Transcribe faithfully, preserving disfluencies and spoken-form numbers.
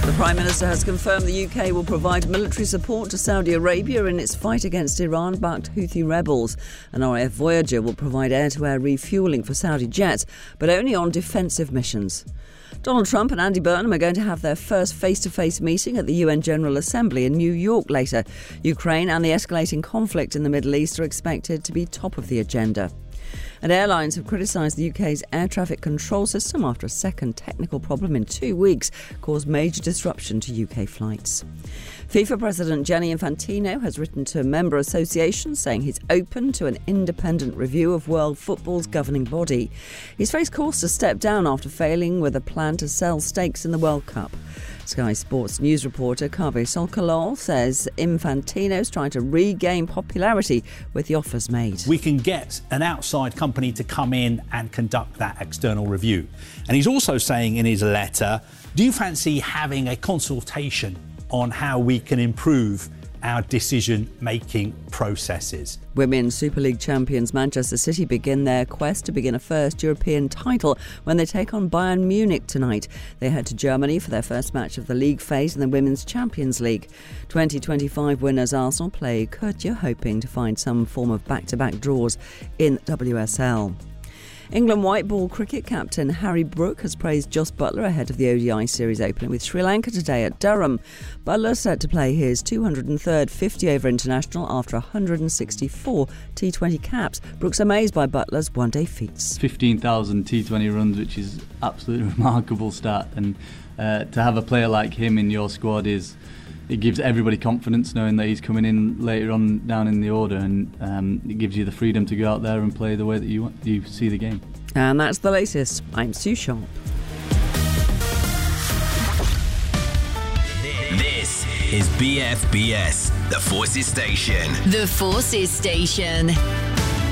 The Prime Minister has confirmed the U K will provide military support to Saudi Arabia in its fight against Iran-backed Houthi rebels. An R A F Voyager will provide air-to-air refuelling for Saudi jets, but only on defensive missions. Donald Trump and Andy Burnham are going to have their first face-to-face meeting at the U N General Assembly in New York later. Ukraine and the escalating conflict in the Middle East are expected to be top of the agenda. And airlines have criticised the U K's air traffic control system after a second technical problem in two weeks caused major disruption to U K flights. FIFA President Gianni Infantino has written to member associations saying he's open to an independent review of world football's governing body. He's faced calls to step down after failing with a plan to sell stakes in the World Cup. Sky Sports news reporter Kaveh Solkalol says Infantino's trying to regain popularity with the offers made. We can get an outside company to come in and conduct that external review. And he's also saying in his letter, do you fancy having a consultation on how we can improve our decision-making processes? Women's Super League champions Manchester City begin their quest to begin a first European title when they take on Bayern Munich tonight. They head to Germany for their first match of the league phase in the Women's Champions League. twenty twenty-five winners Arsenal play Köthe, hoping to find some form of back-to-back draws in W S L. England white ball cricket captain Harry Brook has praised Jos Buttler ahead of the O D I series opening with Sri Lanka today at Durham. Buttler set to play his two hundred third fifty-over international after one hundred sixty-four T twenty caps. Brook's amazed by Buttler's one-day feats. fifteen thousand T twenty runs, which is absolutely remarkable start. And uh, to have a player like him in your squad is... it gives everybody confidence knowing that he's coming in later on down in the order, and um, it gives you the freedom to go out there and play the way that you want, you see the game. And that's the latest. I'm Sue Sharp. This is B F B S, the Forces Station. The Forces Station.